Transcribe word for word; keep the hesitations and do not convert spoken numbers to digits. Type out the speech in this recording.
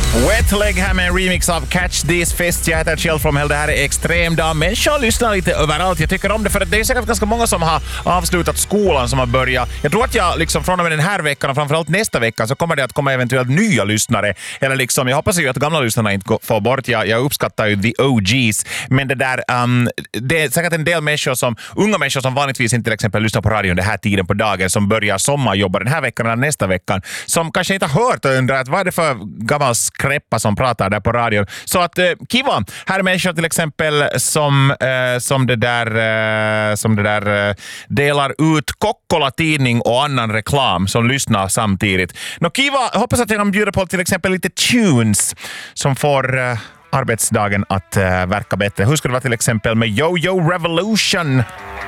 Wetleg här med en remix av Catch This Fist. Jag heter Kjell From Hell. Det här är Extrem dag. Människor lyssnar lite överallt. Jag tycker om det för att det är säkert ganska många som har avslutat skolan som har börjat. Jag tror att jag liksom från och med den här veckan och framförallt nästa vecka så kommer det att komma eventuellt nya lyssnare. Eller liksom, jag hoppas ju att gamla lyssnarna inte får bort. Jag, jag uppskattar ju the O Gs. Men det där, um, det är säkert en del människor som, unga människor som vanligtvis inte till exempel lyssnar på radion den här tiden på dagen, som börjar sommarjobba den här veckan eller nästa veckan, som kanske inte har hört och undrar att vad är det för gammal skräppa som pratar där på radion. Så att eh, kiva, här är människor till exempel som, eh, som det där, eh, som det där eh, delar ut Kokkola-tidning och annan reklam som lyssnar samtidigt. Nå kiva, hoppas att jag kan bjuda på till exempel lite tunes som får eh, arbetsdagen att eh, verka bättre. Hur ska det vara till exempel med Yo-Yo Revolution?